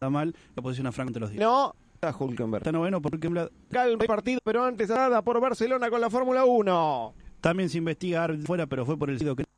mal, la posición a Franco entre los 10. No, a Hülkenberg. Está noveno por Hülkenberg. Cae un partido, pero antes nada por Barcelona con la Fórmula 1. También se investiga fuera, pero fue por el sido que